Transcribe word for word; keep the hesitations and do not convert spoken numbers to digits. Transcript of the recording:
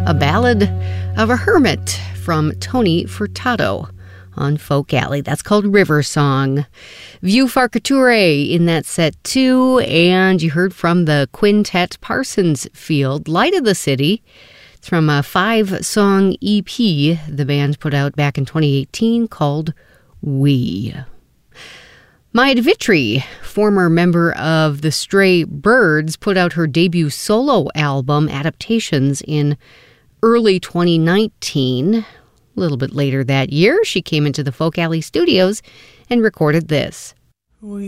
a ballad of a hermit from Tony Furtado on Folk Alley. That's called River Song. View Farcature in that set too, and you heard from the quintet Parsons Field, Light of the City. It's from a five-song E P the band put out back in twenty eighteen called We. Maya Vitry, former member of the Stray Birds, put out her debut solo album, Adaptations, in early twenty nineteen. A little bit later that year, she came into the Folk Alley studios and recorded this.